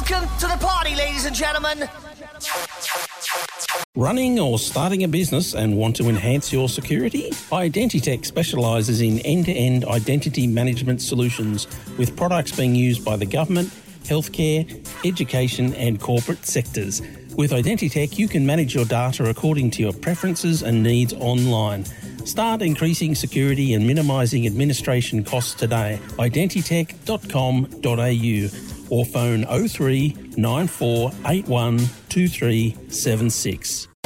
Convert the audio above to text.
Welcome to the party, ladies and gentlemen. Running or starting a business and want to enhance your security? Identitech specialises in end-to-end identity management solutions with products being used by the government, healthcare, education and corporate sectors. With Identitech, you can manage your data according to your preferences and needs online. Start increasing security and minimising administration costs today. Identitech.com.au or phone 03 9481 2376.